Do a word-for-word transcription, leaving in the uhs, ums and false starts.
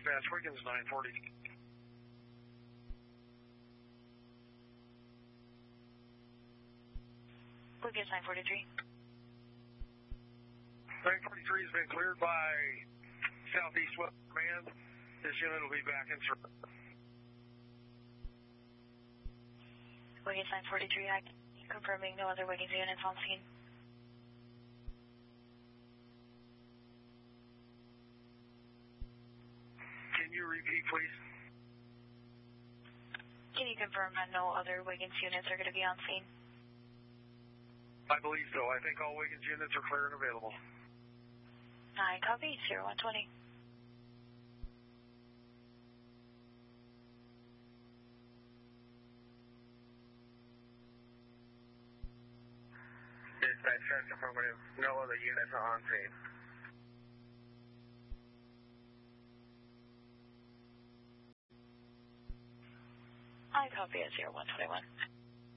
dispatch, Wiggins nine forty. Wiggins nine forty-three. nine forty-three has been cleared by Southeast West Command. This unit will be back in service. Wiggins nine forty-three, I confirming no other Wiggins units on scene. Can you repeat, please? Can you confirm that no other Wiggins units are going to be on scene? I believe so. I think all Wiggins units are clear and available. I copy, zero one twenty. Dispatch, that's affirmative. No other units are on scene. I copy at zero one twenty-one.